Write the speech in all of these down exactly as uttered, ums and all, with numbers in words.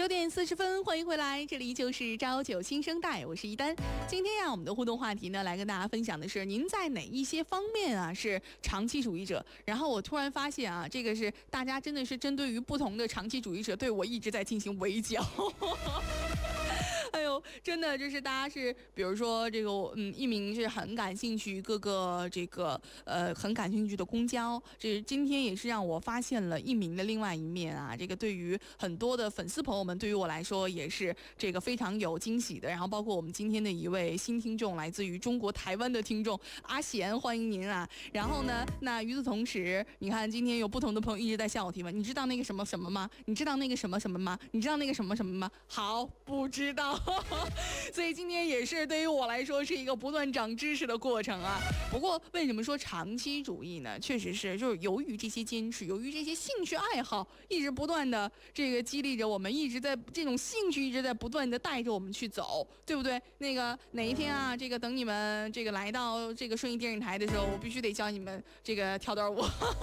九点四十分，欢迎回来，这里就是朝九新生代，我是一丹。今天呀、啊，我们的互动话题呢，来跟大家分享的是，您在哪一些方面啊是长期主义者？然后我突然发现啊，这个是大家真的是针对于不同的长期主义者，对我一直在进行围剿。哎呦，真的就是大家是，比如说这个，嗯，一名是很感兴趣各个这个呃很感兴趣的公交，这今天也是让我发现了一名的另外一面啊。这个对于很多的粉丝朋友们，对于我来说也是这个非常有惊喜的。然后包括我们今天的一位新听众，来自于中国台湾的听众阿贤，欢迎您啊。然后呢，那与此同时，你看今天有不同的朋友一直在向我提问，你知道那个什么什么吗？你知道那个什么什么吗？你知道那个什么什么吗？好，不知道。所以今天也是对于我来说是一个不断长知识的过程啊。不过为什么说长期主义呢？确实是就是由于这些坚持，由于这些兴趣爱好一直不断的这个激励着我们，一直在这种兴趣一直在不断的带着我们去走，对不对？那个哪一天啊，这个等你们这个来到这个顺义电视台的时候，我必须得教你们这个跳段舞。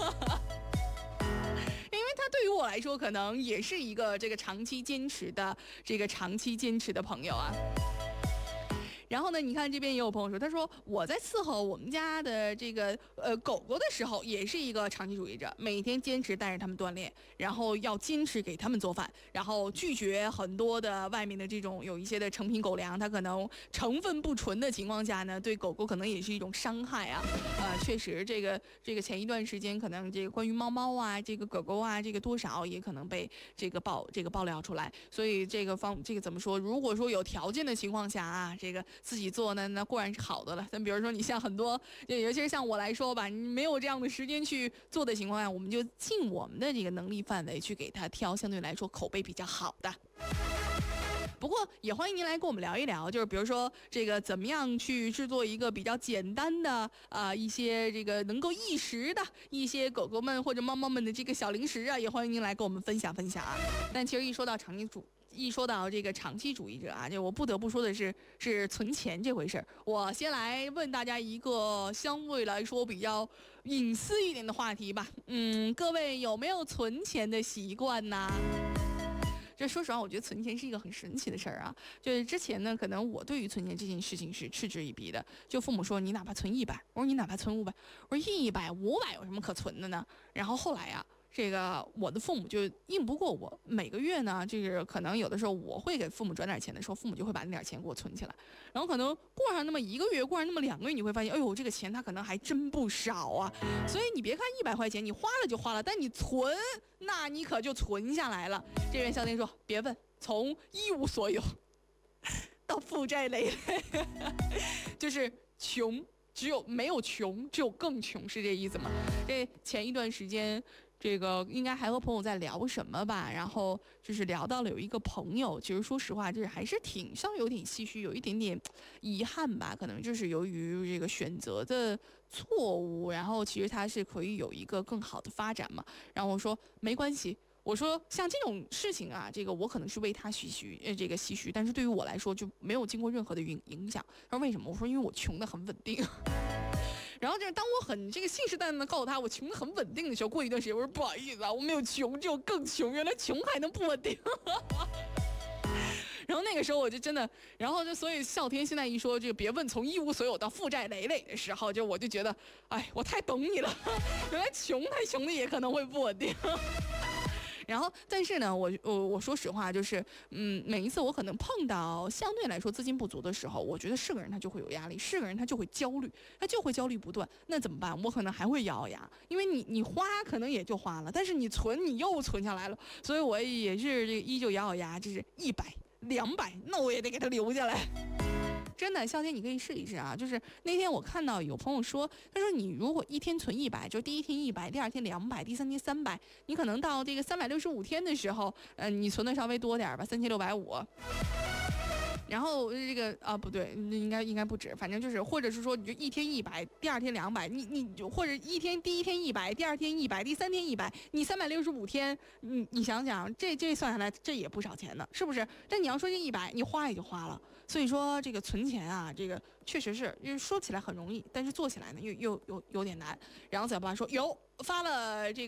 因为他对于我来说，可能也是一个这个长期坚持的这个长期坚持的朋友啊。然后呢，你看这边也有朋友说，他说我在伺候我们家的这个呃狗狗的时候，也是一个长期主义者，每天坚持带着他们锻炼，然后要坚持给他们做饭，然后拒绝很多的外面的这种有一些的成品狗粮，它可能成分不纯的情况下呢，对狗狗可能也是一种伤害啊。呃，确实这个这个前一段时间可能这个关于猫猫啊，这个狗狗啊，这个多少也可能被这个爆这个爆料出来，所以这个方这个怎么说？如果说有条件的情况下啊，这个自己做呢，那固然是好的了。但比如说你像很多，尤其是像我来说吧，你没有这样的时间去做的情况下，我们就尽我们的这个能力范围去给他挑相对来说口碑比较好的。不过也欢迎您来跟我们聊一聊，就是比如说这个怎么样去制作一个比较简单的啊、呃、一些这个能够一时的一些狗狗们或者猫猫们的这个小零食啊，也欢迎您来跟我们分享分享啊。但其实一说到长期主一说到这个长期主义者啊，就我不得不说的是，是存钱这回事儿。我先来问大家一个相对来说比较隐私一点的话题吧。嗯，各位有没有存钱的习惯呢？这说实话，我觉得存钱是一个很神奇的事儿啊。就是之前呢，可能我对于存钱这件事情是嗤之以鼻的。就父母说你哪怕存一百，我说你哪怕存五百，我说一百五百有什么可存的呢？然后后来啊。这个我的父母就硬不过我，每个月呢，就是可能有的时候我会给父母转点钱的时候，父母就会把那点钱给我存起来，然后可能过上那么一个月，过上那么两个月，你会发现，哎呦，这个钱它可能还真不少啊。所以你别看一百块钱你花了就花了，但你存，那你可就存下来了。这边小丁说，别问，从一无所有到负债累累，就是穷。只有没有穷，只有更穷，是这意思吗？这前一段时间，这个应该还和朋友在聊什么吧，然后就是聊到了有一个朋友，其实说实话，就是还是挺稍微有点唏嘘，有一点点遗憾吧，可能就是由于这个选择的错误，然后其实他是可以有一个更好的发展嘛。然后我说没关系。我说像这种事情啊，这个我可能是为他唏嘘，呃，这个唏嘘，但是对于我来说就没有经过任何的影影响。他说为什么？我说因为我穷得很稳定。然后就是当我很这个信誓旦旦的告诉他我穷得很稳定的时候，过一段时间我说不好意思啊，我没有穷，只有更穷，原来穷还能不稳定。然后那个时候我就真的，然后就所以笑天现在一说这个别问从一无所有到负债累累的时候，就我就觉得，哎，我太懂你了，原来穷太穷的也可能会不稳定。然后，但是呢，我我我说实话，就是，嗯，每一次我可能碰到相对来说资金不足的时候，我觉得是个人他就会有压力，是个人他就会焦虑，他就会焦虑不断。那怎么办？我可能还会咬咬牙，因为你你花可能也就花了，但是你存你又存下来了，所以我也是这个依旧咬咬牙，就是一百、两百，那我也得给他留下来。真的，笑天你可以试一试啊！就是那天我看到有朋友说，他说你如果一天存一百，就第一天一百，第二天两百，第三天三百，你可能到这个三百六十五天的时候，呃，你存的稍微多点吧，三千六百五。然后这个啊不对，应该应该不止，反正就是或者是说你就一天一百，第二天两百，你你就或者一天第一天一百，第二天一百，第三天一百，你三百六十五天，你你想想这这算下来这也不少钱呢，是不是？但你要说这一百，你花也就花了。所以说这个存钱啊，这个确实是，因为说起来很容易，但是做起来呢又又有有点难。然后小爸说有发了这个。